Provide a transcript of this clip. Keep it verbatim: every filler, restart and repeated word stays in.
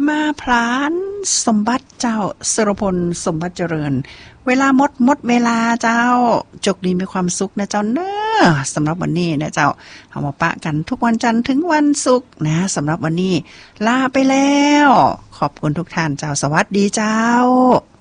มาพลานสมบัติเจ้าสุรพลสมบัติเจริญเวลาหมดหมดเวลาเจ้าจกดีมีความสุขนะเจ้าเนอะสำหรับวันนี้นะเจ้าเอามาปะกันทุกวันจันทร์ถึงวันศุกร์นะสำหรับวันนี้ลาไปแล้วขอบคุณทุกท่านเจ้าสวัสดีเจ้า